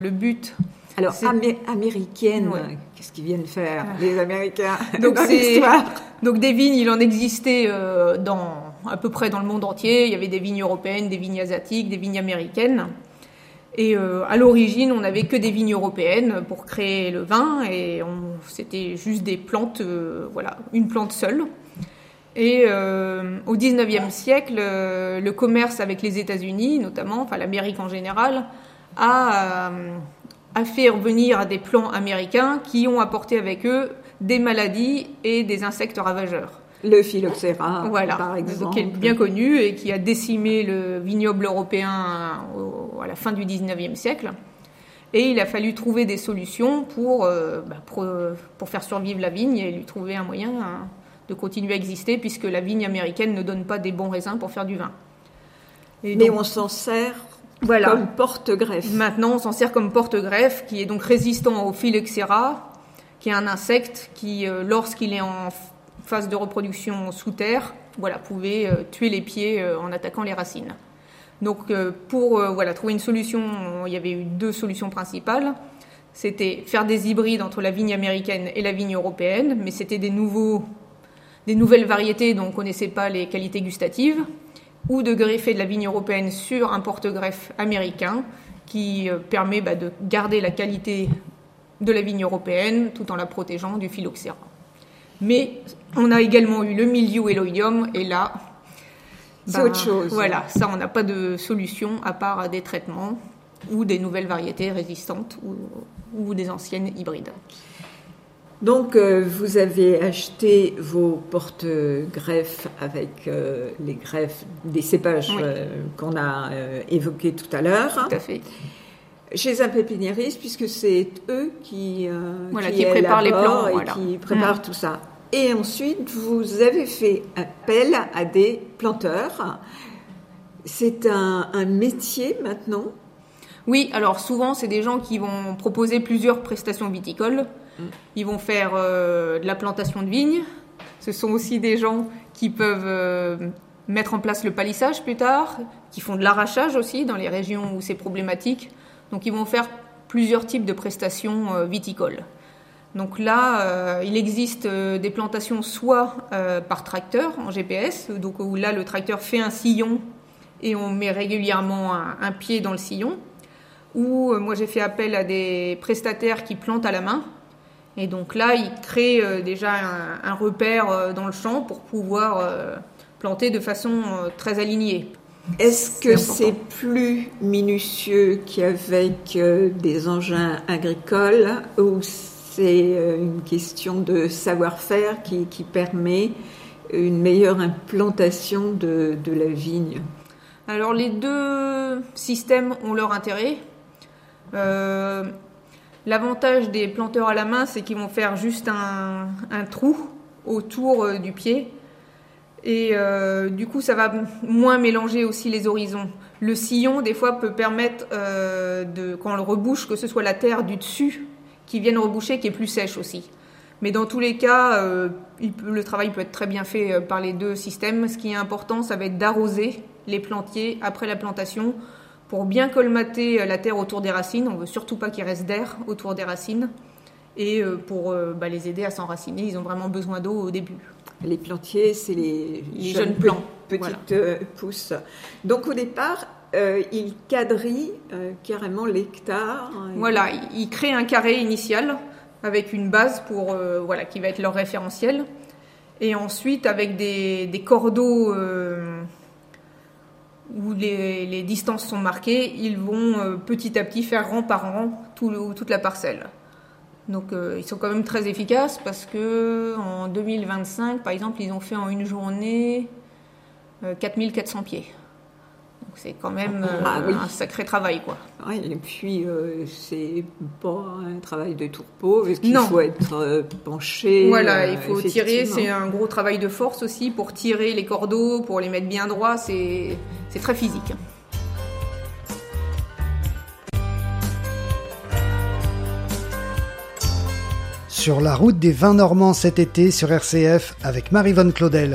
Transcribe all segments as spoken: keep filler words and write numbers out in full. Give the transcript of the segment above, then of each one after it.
Le but... Alors, amé- américaine, ouais. Qu'est-ce qu'ils viennent faire, ah. les Américains, donc, dans c'est... l'histoire? Donc, des vignes, il en existait euh, dans, à peu près dans le monde entier. Il y avait des vignes européennes, des vignes asiatiques, des vignes américaines. Et euh, à l'origine, on n'avait que des vignes européennes pour créer le vin. Et on, c'était juste des plantes, euh, voilà, une plante seule. Et euh, au dix-neuvième siècle, euh, le commerce avec les États-Unis, notamment, enfin l'Amérique en général, a... Euh, a fait revenir des plants américains qui ont apporté avec eux des maladies et des insectes ravageurs. Le phylloxéra, voilà. par exemple. Donc, qui est bien connu et qui a décimé le vignoble européen au, à la fin du dix-neuvième siècle. Et il a fallu trouver des solutions pour, euh, bah, pour, pour faire survivre la vigne et lui trouver un moyen hein, de continuer à exister, puisque la vigne américaine ne donne pas des bons raisins pour faire du vin. Et Mais donc, on s'en sert... Voilà. Comme porte-greffe. Maintenant, on s'en sert comme porte-greffe, qui est donc résistant au phylloxéra, qui est un insecte qui, euh, lorsqu'il est en phase de reproduction sous terre, voilà, pouvait euh, tuer les pieds euh, en attaquant les racines. Donc, euh, pour euh, voilà, trouver une solution, il y avait eu deux solutions principales. C'était faire des hybrides entre la vigne américaine et la vigne européenne, mais c'était des, nouveaux, des nouvelles variétés dont on ne connaissait pas les qualités gustatives, ou de greffer de la vigne européenne sur un porte-greffe américain qui permet bah, de garder la qualité de la vigne européenne tout en la protégeant du phylloxéra. Mais on a également eu le mildiou et l'oïdium, et là, c'est bah, autre chose. Voilà, ça on n'a pas de solution à part des traitements ou des nouvelles variétés résistantes ou, ou des anciennes hybrides. Donc, euh, vous avez acheté vos porte-greffes avec euh, les greffes des cépages oui. euh, qu'on a euh, évoqués tout à l'heure. Tout à fait. Chez un pépiniériste, puisque c'est eux qui, euh, voilà, qui, qui préparent les plants et voilà. qui préparent mmh. tout ça. Et ensuite, vous avez fait appel à des planteurs. C'est un, un métier maintenant ? Oui, alors souvent, c'est des gens qui vont proposer plusieurs prestations viticoles. Ils vont faire euh, de la plantation de vignes. Ce sont aussi des gens qui peuvent euh, mettre en place le palissage plus tard, qui font de l'arrachage aussi dans les régions où c'est problématique. Donc, ils vont faire plusieurs types de prestations euh, viticoles. Donc là, euh, il existe euh, des plantations soit euh, par tracteur en G P S, donc où là, le tracteur fait un sillon et on met régulièrement un, un pied dans le sillon. Ou euh, moi, j'ai fait appel à des prestataires qui plantent à la main. Et donc là, ils créent euh, déjà un, un repère euh, dans le champ pour pouvoir euh, planter de façon euh, très alignée. Est-ce que c'est, c'est plus minutieux qu'avec euh, des engins agricoles ou c'est euh, une question de savoir-faire qui, qui permet une meilleure implantation de, de la vigne ? Alors les deux systèmes ont leur intérêt. Euh, L'avantage des planteurs à la main, c'est qu'ils vont faire juste un, un trou autour euh, du pied. Et euh, du coup, ça va moins mélanger aussi les horizons. Le sillon, des fois, peut permettre, euh, de, quand on le rebouche, que ce soit la terre du dessus qui vienne reboucher, qui est plus sèche aussi. Mais dans tous les cas, euh, il peut, le travail peut être très bien fait euh, par les deux systèmes. Ce qui est important, ça va être d'arroser les plantiers après la plantation, pour bien colmater la terre autour des racines. On ne veut surtout pas qu'il reste d'air autour des racines. Et pour bah, les aider à s'enraciner, ils ont vraiment besoin d'eau au début. Les plantiers, c'est les, les jeunes, jeunes plants. Petites voilà. pousses. Donc au départ, euh, ils quadrillent euh, carrément l'hectare. Voilà, ils créent un carré initial avec une base pour, euh, voilà, qui va être leur référentiel. Et ensuite, avec des, des cordeaux... Euh, où les, les distances sont marquées, ils vont euh, petit à petit faire rang par rang tout le, toute la parcelle. Donc euh, ils sont quand même très efficaces parce que en deux mille vingt-cinq, par exemple, ils ont fait en une journée euh, quatre mille quatre cents pieds. Donc c'est quand même euh, ah, oui. un sacré travail, quoi. Oui, et puis euh, c'est pas un travail de tourpeau, parce qu'il non. faut être euh, penché. Voilà, euh, il faut tirer. C'est un gros travail de force aussi pour tirer les cordeaux, pour les mettre bien droits. C'est, c'est très physique. Sur la route des vins normands cet été sur R C F avec Marie-Vonne Claudel.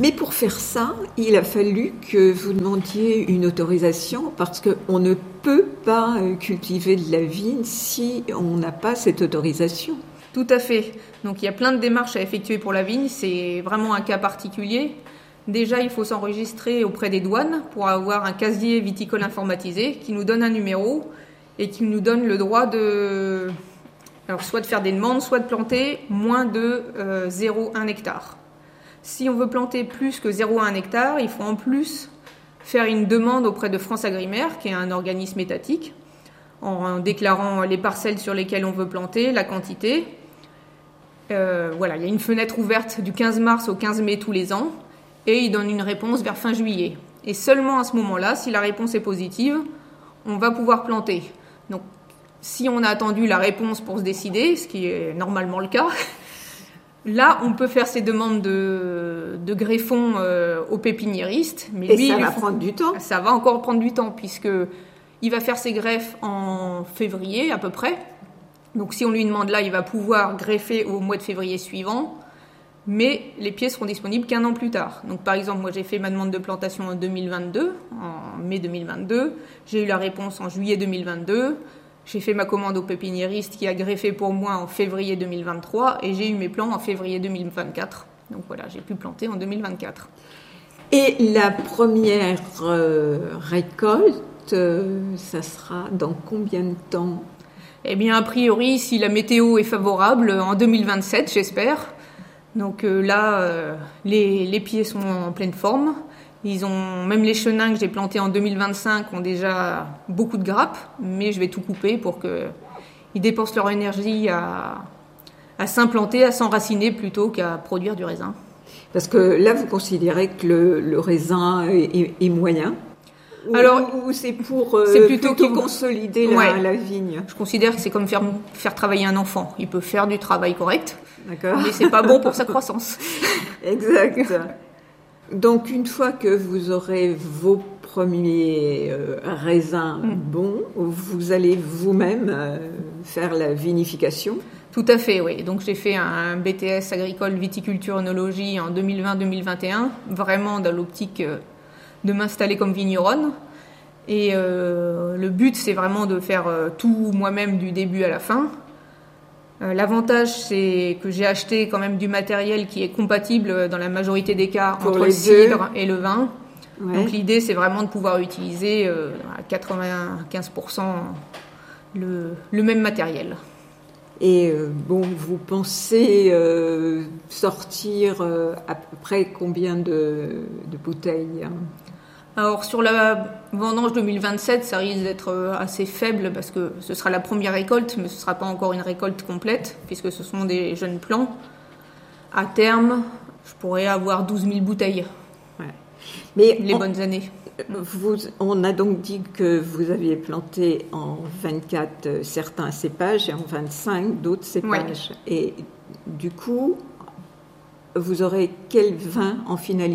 Mais pour faire ça, il a fallu que vous demandiez une autorisation parce qu'on ne peut pas cultiver de la vigne si on n'a pas cette autorisation. Tout à fait. Donc il y a plein de démarches à effectuer pour la vigne. C'est vraiment un cas particulier. Déjà, il faut s'enregistrer auprès des douanes pour avoir un casier viticole informatisé qui nous donne un numéro et qui nous donne le droit de, alors soit de faire des demandes, soit de planter moins de euh, zéro virgule un hectare. Si on veut planter plus que zéro virgule un hectare, il faut en plus faire une demande auprès de France Agrimaire, qui est un organisme étatique, en déclarant les parcelles sur lesquelles on veut planter, la quantité. Euh, voilà, il y a une fenêtre ouverte du quinze mars au quinze mai tous les ans, et il donne une réponse vers fin juillet. Et seulement à ce moment-là, si la réponse est positive, on va pouvoir planter. Donc, si on a attendu la réponse pour se décider, ce qui est normalement le cas, là, on peut faire ses demandes de, de greffons euh, au pépiniériste. Mais et lui, ça va faut, prendre du temps. Ça va encore prendre du temps, puisque il va faire ses greffes en février à peu près. Donc, si on lui demande là, il va pouvoir greffer au mois de février suivant. Mais les pieds seront disponibles qu'un an plus tard. Donc, par exemple, moi, j'ai fait ma demande de plantation en deux mille vingt-deux, en mai deux mille vingt-deux. J'ai eu la réponse en juillet deux mille vingt-deux. J'ai fait ma commande au pépiniériste qui a greffé pour moi en février deux mille vingt-trois. Et j'ai eu mes plants en février deux mille vingt-quatre. Donc, voilà, j'ai pu planter en deux mille vingt-quatre. Et la première euh, récolte, euh, ça sera dans combien de temps ? Eh bien, a priori, si la météo est favorable, en deux mille vingt-sept, j'espère. Donc euh, là, euh, les, les pieds sont en pleine forme. Ils ont, même les chenins que j'ai plantés en deux mille vingt-cinq ont déjà beaucoup de grappes, mais je vais tout couper pour qu'ils dépensent leur énergie à, à s'implanter, à s'enraciner plutôt qu'à produire du raisin. Parce que là, vous considérez que le, le raisin est, est, est moyen ? Alors, ou, ou c'est pour euh, c'est plutôt, plutôt consolider la, ouais. la vigne. Je considère que c'est comme faire, faire travailler un enfant. Il peut faire du travail correct, D'accord. mais c'est pas bon pour sa croissance. Exact. Donc, une fois que vous aurez vos premiers euh, raisins mm. bons, vous allez vous-même euh, faire la vinification ? Tout à fait, oui. Donc, j'ai fait un B T S agricole viticulture œnologie en deux mille vingt deux mille vingt et un, vraiment dans l'optique euh, de m'installer comme vigneronne. Et euh, le but, c'est vraiment de faire euh, tout moi-même du début à la fin. Euh, l'avantage, c'est que j'ai acheté quand même du matériel qui est compatible dans la majorité des cas pour entre le cidre et le vin. Ouais. Donc l'idée, c'est vraiment de pouvoir utiliser euh, à quatre-vingt-quinze pour cent le, le même matériel. Et euh, bon, vous pensez euh, sortir euh, à peu près combien de, de bouteilles ? Alors sur la vendange deux mille vingt-sept, ça risque d'être assez faible parce que ce sera la première récolte, mais ce ne sera pas encore une récolte complète puisque ce sont des jeunes plants. À terme, je pourrais avoir douze mille bouteilles. Ouais. Mais les on, bonnes années. Vous, on a donc dit que vous aviez planté en vingt-quatre certains cépages et en vingt-cinq d'autres cépages. Ouais. Et du coup, vous aurez quel vin en finalité ?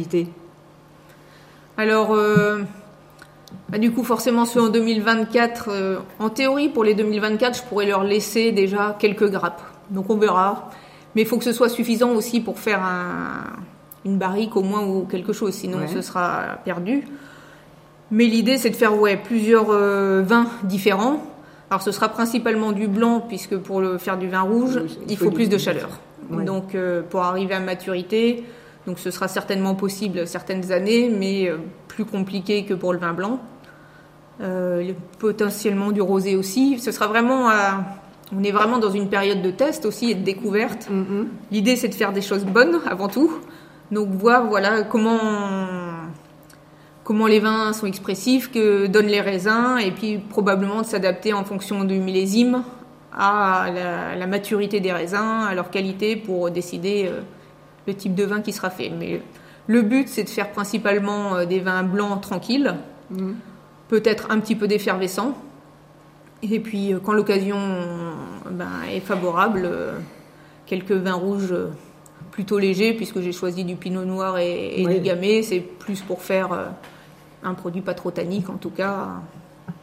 Alors, euh, bah du coup, forcément, ceux en deux mille vingt-quatre, euh, en théorie, pour les deux mille vingt-quatre, je pourrais leur laisser déjà quelques grappes. Donc, on verra. Mais il faut que ce soit suffisant aussi pour faire un, une barrique au moins ou quelque chose, sinon ouais. ce sera perdu. Mais l'idée, c'est de faire ouais, plusieurs euh, vins différents. Alors, ce sera principalement du blanc, puisque pour le, faire du vin rouge, oui, il faut plus de chaleur. Ouais. Donc, euh, pour arriver à maturité... Donc ce sera certainement possible certaines années, mais plus compliqué que pour le vin blanc. Euh, potentiellement du rosé aussi. Ce sera vraiment à... On est vraiment dans une période de test aussi et de découverte. Mm-hmm. L'idée, c'est de faire des choses bonnes avant tout. Donc voir voilà, comment, comment les vins sont expressifs, que donnent les raisins, et puis probablement de s'adapter en fonction du millésime à la, la maturité des raisins, à leur qualité pour décider... Euh, le type de vin qui sera fait. Mais le but, c'est de faire principalement des vins blancs tranquilles, mmh. peut-être un petit peu d'effervescent. Et puis, quand l'occasion ben, est favorable, quelques vins rouges plutôt légers, puisque j'ai choisi du pinot noir et, et oui. du gamay. C'est plus pour faire un produit pas trop tannique, en tout cas.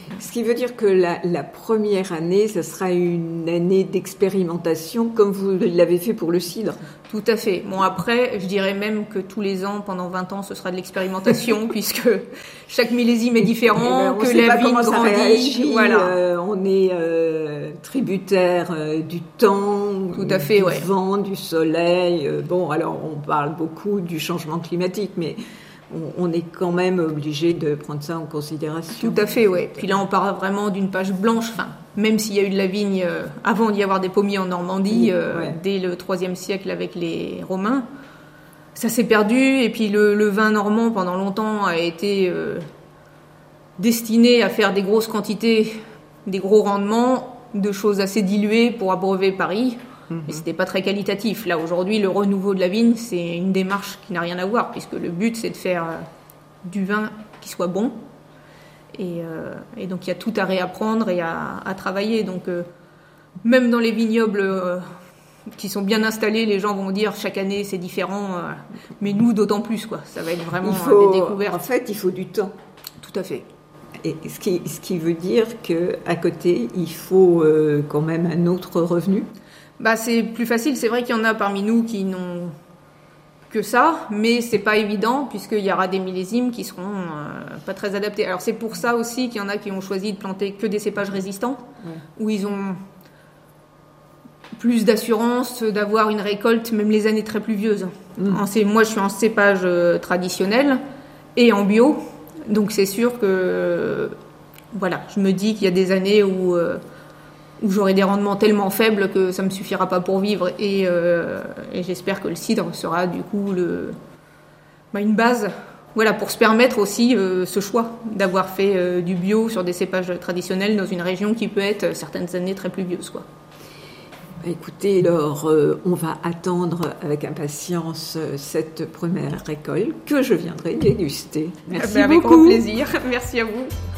Ce qui veut dire que la, la première année, ce sera une année d'expérimentation, comme vous l'avez fait pour le cidre. Tout à fait. Bon, après, je dirais même que tous les ans, pendant vingt ans, ce sera de l'expérimentation, puisque chaque millésime est différent, eh ben, que la vigne grandit. Réagit, voilà. Euh, on est euh, tributaire euh, du temps, Tout à fait, du ouais. vent, du soleil. Euh, bon, alors on parle beaucoup du changement climatique, mais on, on est quand même obligé de prendre ça en considération. Tout à fait, oui. Puis là, on parle vraiment d'une page blanche. Enfin, même s'il y a eu de la vigne euh, avant d'y avoir des pommiers en Normandie, euh, ouais. dès le troisième siècle avec les Romains, ça s'est perdu. Et puis le, le vin normand, pendant longtemps, a été euh, destiné à faire des grosses quantités, des gros rendements, de choses assez diluées pour abreuver Paris. Mm-hmm. Et c'était pas très qualitatif. Là, aujourd'hui, le renouveau de la vigne, c'est une démarche qui n'a rien à voir, puisque le but, c'est de faire euh, du vin qui soit bon. Et, euh, et donc il y a tout à réapprendre et à, à travailler. Donc euh, même dans les vignobles euh, qui sont bien installés, les gens vont dire chaque année c'est différent, euh, mais nous d'autant plus quoi. Ça va être vraiment il faut, des découvertes. En fait, il faut du temps. Tout à fait. Et ce qui, ce qui veut dire que à côté, il faut euh, quand même un autre revenu. Bah c'est plus facile. C'est vrai qu'il y en a parmi nous qui n'ont que ça, mais c'est pas évident puisqu'il y aura des millésimes qui seront euh, pas très adaptés. Alors c'est pour ça aussi qu'il y en a qui ont choisi de planter que des cépages résistants, ouais. où ils ont plus d'assurance d'avoir une récolte même les années très pluvieuses. Mmh. En, moi je suis en cépage euh, traditionnel et en bio, donc c'est sûr que voilà, je me dis qu'il y a des années où euh, où j'aurai des rendements tellement faibles que ça ne me suffira pas pour vivre. Et, euh, et j'espère que le cidre sera du coup le, bah, une base voilà, pour se permettre aussi euh, ce choix d'avoir fait euh, du bio sur des cépages traditionnels dans une région qui peut être certaines années très pluvieuse, quoi. Écoutez, alors euh, on va attendre avec impatience euh, cette première récolte que je viendrai déguster. Merci avec beaucoup. Avec grand plaisir. Merci à vous.